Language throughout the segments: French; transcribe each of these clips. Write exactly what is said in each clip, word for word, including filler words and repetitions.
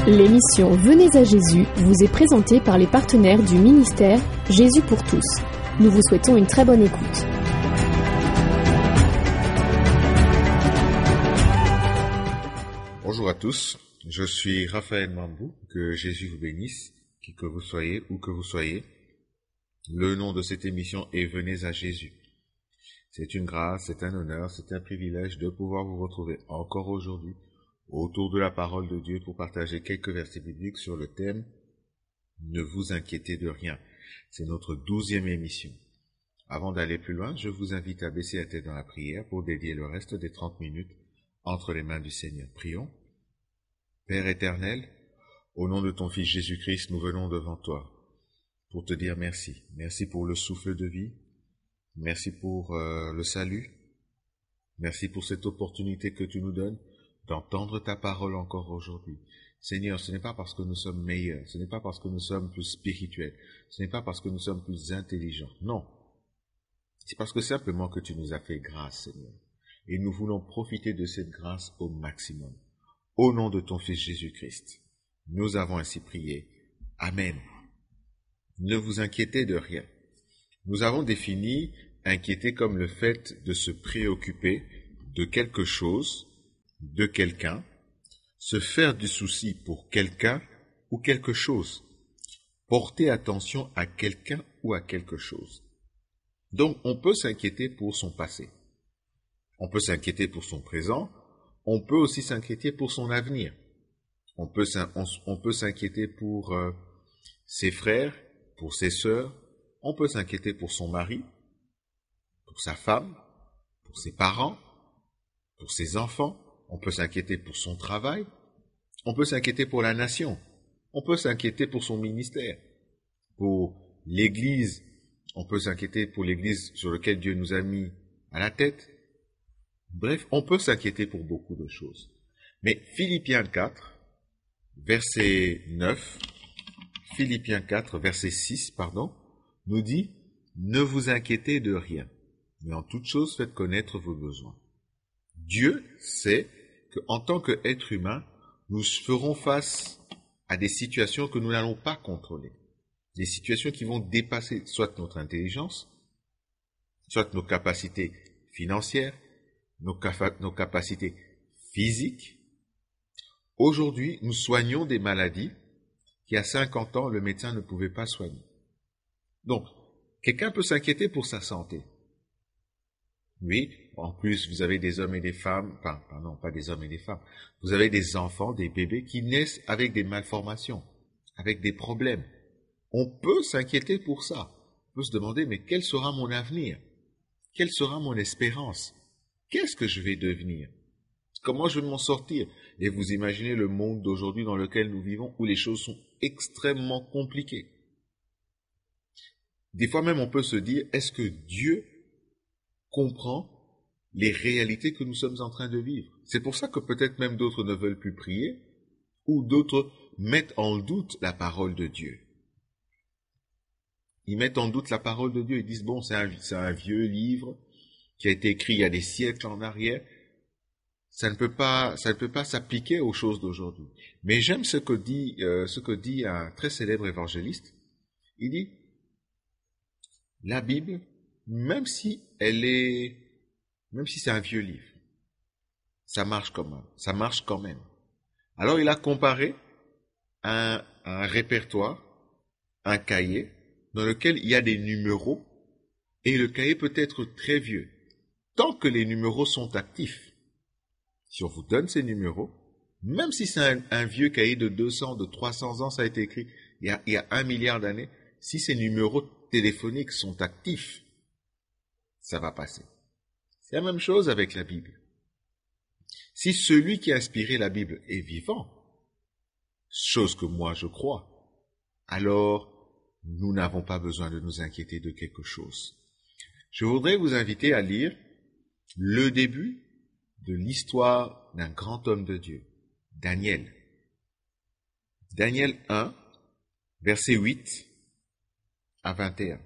L'émission Venez à Jésus vous est présentée par les partenaires du ministère Jésus pour tous. Nous vous souhaitons une très bonne écoute. Bonjour à tous, je suis Raphaël Mambou, que Jésus vous bénisse, qui que vous soyez, où que vous soyez. Le nom de cette émission est Venez à Jésus. C'est une grâce, c'est un honneur, c'est un privilège de pouvoir vous retrouver encore aujourd'hui autour de la parole de Dieu pour partager quelques versets bibliques sur le thème « Ne vous inquiétez de rien ». C'est notre douzième émission. Avant d'aller plus loin, je vous invite à baisser la tête dans la prière pour dédier le reste des trente minutes entre les mains du Seigneur. Prions. Père éternel, au nom de ton Fils Jésus-Christ, nous venons devant toi pour te dire merci. Merci pour le souffle de vie. Merci pour euh, le salut. Merci pour cette opportunité que tu nous donnes d'entendre ta parole encore aujourd'hui. Seigneur, ce n'est pas parce que nous sommes meilleurs, ce n'est pas parce que nous sommes plus spirituels, ce n'est pas parce que nous sommes plus intelligents. Non. C'est parce que simplement que tu nous as fait grâce, Seigneur. Et nous voulons profiter de cette grâce au maximum. Au nom de ton Fils Jésus-Christ, nous avons ainsi prié. Amen. Ne vous inquiétez de rien. Nous avons défini inquiéter comme le fait de se préoccuper de quelque chose, de quelqu'un, se faire du souci pour quelqu'un ou quelque chose, porter attention à quelqu'un ou à quelque chose. Donc, on peut s'inquiéter pour son passé. On peut s'inquiéter pour son présent. On peut aussi s'inquiéter pour son avenir. On peut, on, on peut s'inquiéter pour euh, ses frères, pour ses sœurs. On peut s'inquiéter pour son mari, pour sa femme, pour ses parents, pour ses enfants. On peut s'inquiéter pour son travail. On peut s'inquiéter pour la nation. On peut s'inquiéter pour son ministère, pour l'Église. On peut s'inquiéter pour l'Église sur laquelle Dieu nous a mis à la tête. Bref, on peut s'inquiéter pour beaucoup de choses. Mais Philippiens quatre, verset neuf, Philippiens quatre, verset six, pardon, nous dit « Ne vous inquiétez de rien, mais en toute chose faites connaître vos besoins. » Dieu sait qu'en tant qu'être humain, nous ferons face à des situations que nous n'allons pas contrôler. Des situations qui vont dépasser soit notre intelligence, soit nos capacités financières, nos, capa- nos capacités physiques. Aujourd'hui, nous soignons des maladies qui, à cinquante ans, le médecin ne pouvait pas soigner. Donc, quelqu'un peut s'inquiéter pour sa santé. Oui, en plus, vous avez des hommes et des femmes, enfin, pardon, pas des hommes et des femmes, vous avez des enfants, des bébés qui naissent avec des malformations, avec des problèmes. On peut s'inquiéter pour ça. On peut se demander, mais quel sera mon avenir? Quelle sera mon espérance? Qu'est-ce que je vais devenir? Comment je vais m'en sortir? Et vous imaginez le monde d'aujourd'hui dans lequel nous vivons, où les choses sont extrêmement compliquées. Des fois même, on peut se dire, est-ce que Dieu comprend les réalités que nous sommes en train de vivre? C'est pour ça que peut-être même d'autres ne veulent plus prier, ou d'autres mettent en doute la parole de Dieu. Ils mettent en doute la parole de Dieu, ils disent, bon, c'est un, c'est un vieux livre qui a été écrit il y a des siècles en arrière, ça ne peut pas, ça ne peut pas s'appliquer aux choses d'aujourd'hui. Mais j'aime ce que dit, euh, ce que dit un très célèbre évangéliste. Il dit, la Bible, même si elle est, même si c'est un vieux livre, ça marche quand même, ça marche quand même. Alors il a comparé un, un répertoire, un cahier, dans lequel il y a des numéros, et le cahier peut être très vieux. Tant que les numéros sont actifs, si on vous donne ces numéros, même si c'est un, un vieux cahier de deux cents, de trois cents ans, ça a été écrit il y a, il y a un milliard d'années, si ces numéros téléphoniques sont actifs, ça va passer. C'est la même chose avec la Bible. Si celui qui a inspiré la Bible est vivant, chose que moi je crois, alors nous n'avons pas besoin de nous inquiéter de quelque chose. Je voudrais vous inviter à lire le début de l'histoire d'un grand homme de Dieu, Daniel. Daniel un, verset huit à vingt et un.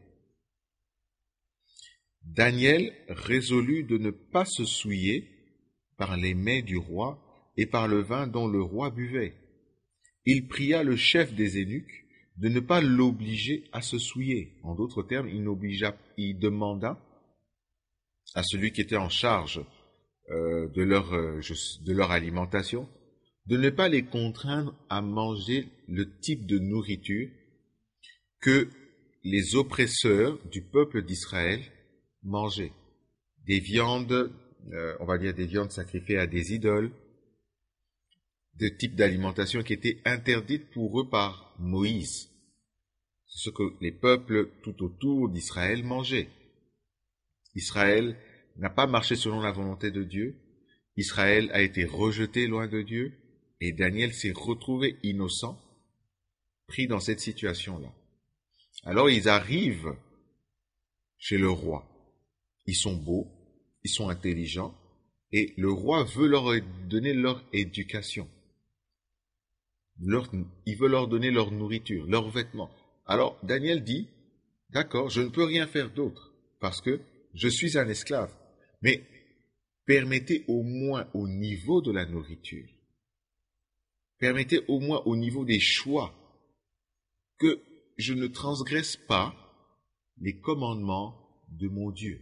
Daniel résolut de ne pas se souiller par les mets du roi et par le vin dont le roi buvait. il pria le chef des eunuques de ne pas l'obliger à se souiller. En d'autres termes, il, n'obligea, il demanda à celui qui était en charge euh, de, leur, euh, de leur alimentation de ne pas les contraindre à manger le type de nourriture que les oppresseurs du peuple d'Israël mangeaient. Des viandes, euh, on va dire des viandes sacrifiées à des idoles, de types d'alimentation qui étaient interdites pour eux par Moïse. C'est ce que les peuples tout autour d'Israël mangeaient. Israël n'a pas marché selon la volonté de Dieu. Israël a été rejeté loin de Dieu et Daniel s'est retrouvé innocent, pris dans cette situation-là. Alors ils arrivent chez le roi. Ils sont beaux, ils sont intelligents et le roi veut leur donner leur éducation. Leur, il veut leur donner leur nourriture, leurs vêtements. Alors Daniel dit, d'accord, je ne peux rien faire d'autre parce que je suis un esclave, mais permettez au moins au niveau de la nourriture, permettez au moins au niveau des choix que je ne transgresse pas les commandements de mon Dieu.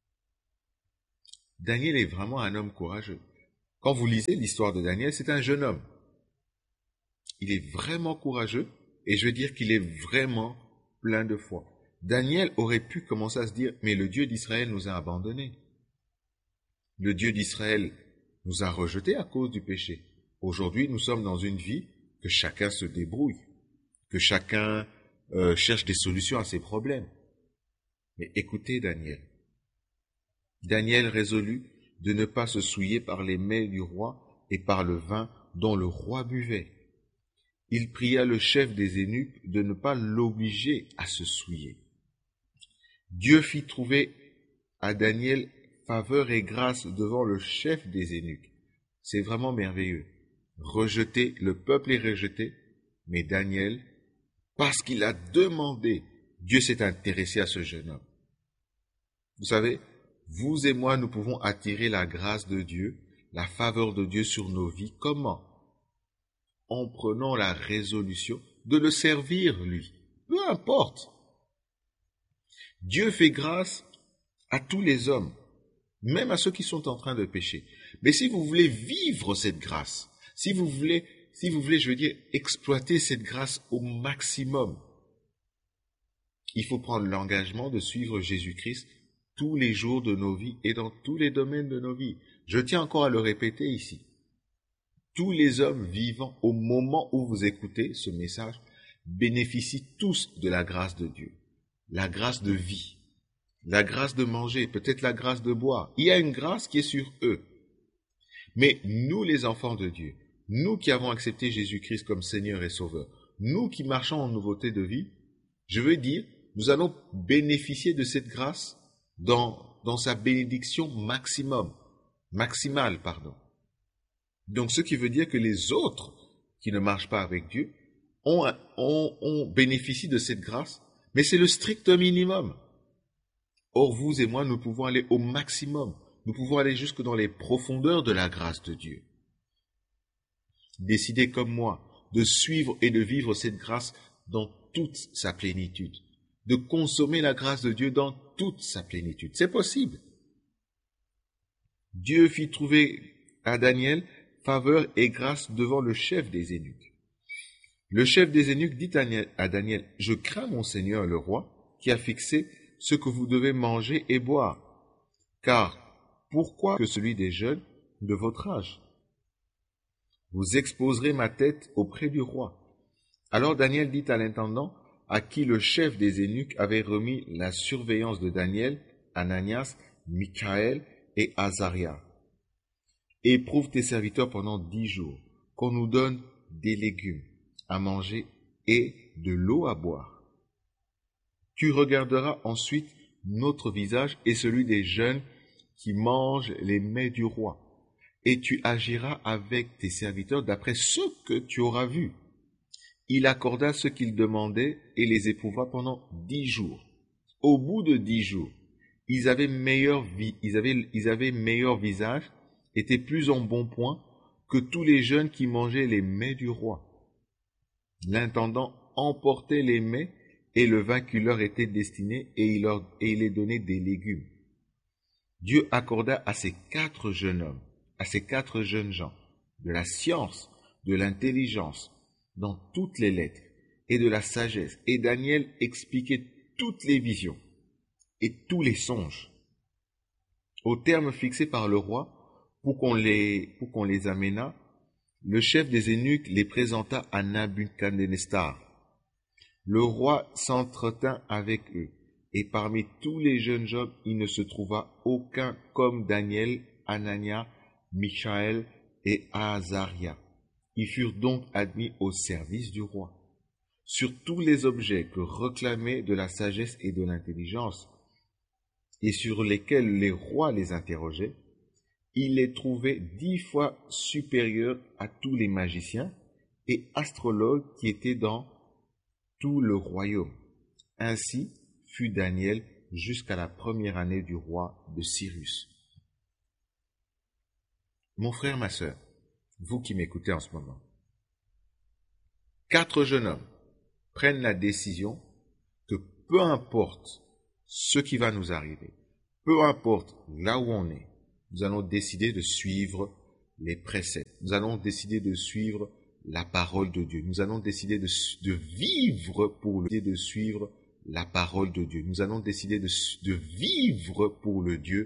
Daniel est vraiment un homme courageux. Quand vous lisez l'histoire de Daniel, c'est un jeune homme. Il est vraiment courageux et je veux dire qu'il est vraiment plein de foi. Daniel aurait pu commencer à se dire, mais le Dieu d'Israël nous a abandonnés. Le Dieu d'Israël nous a rejetés à cause du péché. Aujourd'hui, nous sommes dans une vie que chacun se débrouille, que chacun euh, cherche des solutions à ses problèmes. Mais écoutez Daniel. Daniel résolut de ne pas se souiller par les mets du roi et par le vin dont le roi buvait. Il pria le chef des eunuques de ne pas l'obliger à se souiller. Dieu fit trouver à Daniel faveur et grâce devant le chef des eunuques. C'est vraiment merveilleux. Rejeté, le peuple est rejeté, mais Daniel, parce qu'il a demandé, Dieu s'est intéressé à ce jeune homme. Vous savez, vous et moi, nous pouvons attirer la grâce de Dieu, la faveur de Dieu sur nos vies. Comment? En prenant la résolution de le servir, lui. Peu importe. Dieu fait grâce à tous les hommes, même à ceux qui sont en train de pécher. Mais si vous voulez vivre cette grâce, si vous voulez, si vous voulez, je veux dire, exploiter cette grâce au maximum, il faut prendre l'engagement de suivre Jésus-Christ tous les jours de nos vies et dans tous les domaines de nos vies. Je tiens encore à le répéter ici. Tous les hommes vivant au moment où vous écoutez ce message bénéficient tous de la grâce de Dieu. La grâce de vie, la grâce de manger, peut-être la grâce de boire. Il y a une grâce qui est sur eux. Mais nous, les enfants de Dieu, nous qui avons accepté Jésus-Christ comme Seigneur et Sauveur, nous qui marchons en nouveauté de vie, je veux dire, nous allons bénéficier de cette grâce dans, dans sa bénédiction maximum, maximale, pardon. Donc, ce qui veut dire que les autres qui ne marchent pas avec Dieu ont, ont, ont bénéficié de cette grâce, mais c'est le strict minimum. Or, vous et moi, nous pouvons aller au maximum. Nous pouvons aller jusque dans les profondeurs de la grâce de Dieu. Décidez comme moi de suivre et de vivre cette grâce dans toute sa plénitude. De consommer la grâce de Dieu dans toute sa plénitude. C'est possible. Dieu fit trouver à Daniel faveur et grâce devant le chef des eunuques. Le chef des eunuques dit à Daniel, « Je crains mon Seigneur le roi, qui a fixé ce que vous devez manger et boire. Car pourquoi que celui des jeunes de votre âge? Vous exposerez ma tête auprès du roi. » Alors Daniel dit à l'intendant, à qui le chef des eunuques avait remis la surveillance de Daniel, Ananias, Michaël et Azaria. « Éprouve tes serviteurs pendant dix jours, qu'on nous donne des légumes à manger et de l'eau à boire. Tu regarderas ensuite notre visage et celui des jeunes qui mangent les mets du roi, et tu agiras avec tes serviteurs d'après ce que tu auras vu. » Il accorda ce qu'ils demandaient et les éprouva pendant dix jours. Au bout de dix jours, ils avaient meilleur vie, ils avaient, ils avaient meilleur visage, étaient plus en bon point que tous les jeunes qui mangeaient les mets du roi. L'intendant emportait les mets et le vin qui leur était destiné et il, leur, et il les donnait des légumes. Dieu accorda à ces quatre jeunes hommes, à ces quatre jeunes gens, de la science, de l'intelligence, dans toutes les lettres, et de la sagesse. Et Daniel expliquait toutes les visions et tous les songes. Au terme fixé par le roi, pour qu'on les, pour qu'on les amena, le chef des eunuques les présenta à Nabuchodonosor. Le roi s'entretint avec eux, et parmi tous les jeunes hommes, il ne se trouva aucun comme Daniel, Anania, Michaël et Azaria. Ils furent donc admis au service du roi. Sur tous les objets que réclamaient de la sagesse et de l'intelligence, et sur lesquels les rois les interrogeaient, il les trouvait dix fois supérieurs à tous les magiciens et astrologues qui étaient dans tout le royaume. Ainsi fut Daniel jusqu'à la première année du roi de Cyrus. Mon frère, ma sœur, vous qui m'écoutez en ce moment, quatre jeunes hommes prennent la décision que peu importe ce qui va nous arriver, peu importe là où on est, nous allons décider de suivre les préceptes. Nous allons décider de suivre la parole de Dieu. Nous allons décider de, de vivre pour le Dieu, de suivre la parole de Dieu. Nous allons décider de, de vivre pour le Dieu